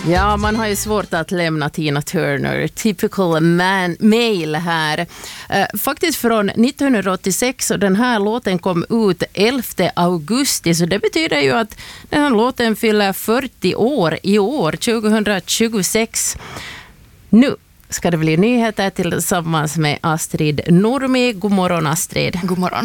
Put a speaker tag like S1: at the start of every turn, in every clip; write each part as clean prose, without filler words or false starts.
S1: Ja, man har ju svårt att lämna Tina Turner. Typical male här. Faktiskt från 1986, och den här låten kom ut 11 augusti. Så det betyder ju att den här låten fyller 40 år i år, 2026. Nu ska det bli nyheter tillsammans med Astrid Nurmi. God morgon, Astrid.
S2: God morgon.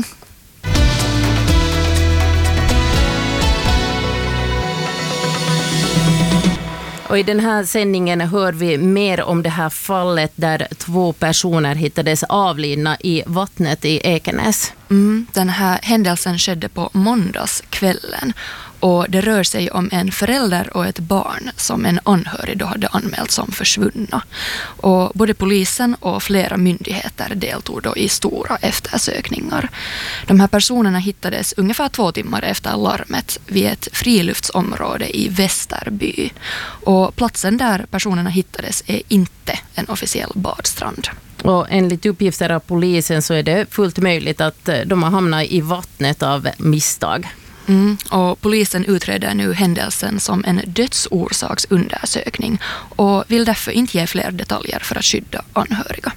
S1: Och i den här sändningen hör vi mer om det här fallet där 2 personer hittades avlidna i vattnet i Ekenäs.
S2: Den här händelsen skedde på måndagskvällen. Och det rör sig om en förälder och ett barn som en anhörig då hade anmält som försvunna. Och både polisen och flera myndigheter deltog då i stora eftersökningar. De här personerna hittades ungefär 2 timmar efter larmet vid ett friluftsområde i Västerby. Och platsen där personerna hittades är inte en officiell badstrand.
S1: Och enligt uppgifter av polisen så är det fullt möjligt att de har hamnat i vattnet av misstag.
S2: Och polisen utreder nu händelsen som en dödsorsaksundersökning och vill därför inte ge fler detaljer för att skydda anhöriga.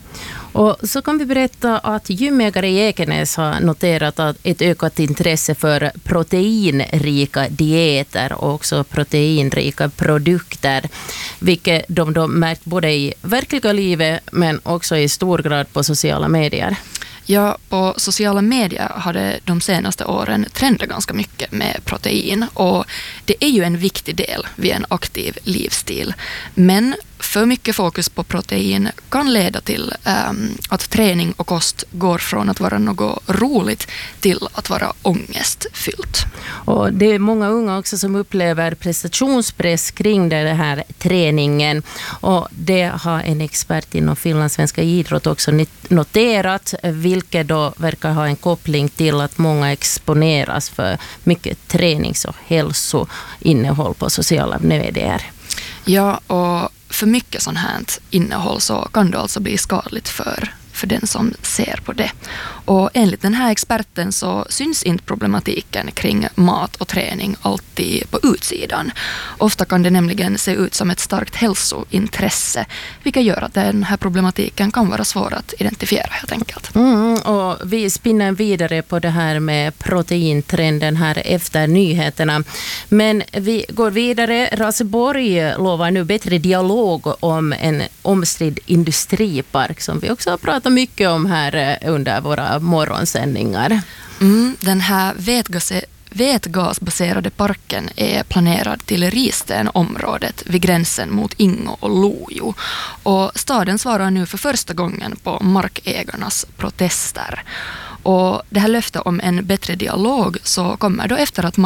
S1: Och så kan vi berätta att gymägare i Ekenäs har noterat att ett ökat intresse för proteinrika dieter och också proteinrika produkter, vilket de då märkt både i verkliga livet men också i stor grad på sociala medier.
S2: Ja, på sociala medier har det de senaste åren trendat ganska mycket med protein, och det är ju en viktig del vid en aktiv livsstil. Men för mycket fokus på protein kan leda till att träning och kost går från att vara något roligt till att vara ångestfyllt.
S1: Och det är många unga också som upplever prestationspress kring den här träningen. Och det har en expert inom finlandssvenska idrott också noterat, vilket då verkar ha en koppling till att många exponeras för mycket tränings- och hälsoinnehåll på sociala medier.
S2: Ja, och för mycket sånt här innehåll så kan det alltså bli skadligt för den som ser på det. Och enligt den här experten så syns inte problematiken kring mat och träning alltid på utsidan. Ofta kan det nämligen se ut som ett starkt hälsointresse, vilket gör att den här problematiken kan vara svår att identifiera helt enkelt.
S1: Och vi spinner vidare på det här med proteintrenden här efter nyheterna. Men vi går vidare. Raseborg lovar nu bättre dialog om en omstridd industripark som vi också har pratat mycket om här under våra morgonsändningar.
S2: Den här vätgasbaserade parken är planerad till Ristenområdet vid gränsen mot Ingo och Lojo. Och staden svarar nu för första gången på markägarnas protester. Och det här löftet om en bättre dialog så kommer då efter att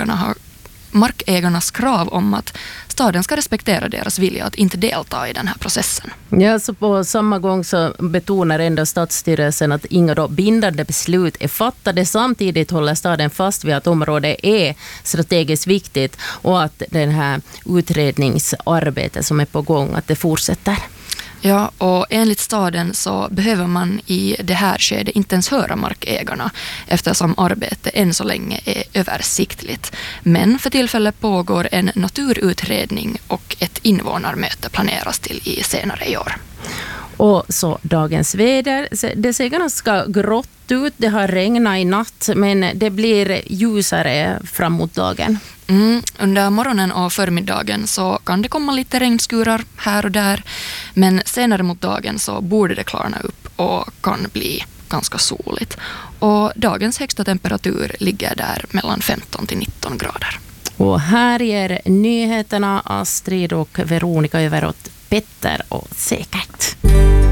S2: markägarnas krav om att staden ska respektera deras vilja att inte delta i den här processen.
S1: Ja, så på samma gång så betonar ändå stadsstyrelsen att inga då bindande beslut är fattade. Samtidigt håller staden fast vid att området är strategiskt viktigt och att den här utredningsarbetet som är på gång, att det fortsätter.
S2: Ja, och enligt staden så behöver man i det här skedet inte ens höra markägarna eftersom arbetet än så länge är översiktligt. Men för tillfället pågår en naturutredning och ett invånarmöte planeras till i senare i år.
S1: Och så dagens väder, det ser ganska grått ut, det har regnat i natt men det blir ljusare framåt dagen.
S2: Under morgonen och förmiddagen så kan det komma lite regnskurar här och där, men senare mot dagen så borde det klarna upp och kan bli ganska soligt. Och dagens högsta temperatur ligger där mellan 15 till 19 grader.
S1: Och här ger nyheterna Astrid och Veronica över åt Petter och Säkert.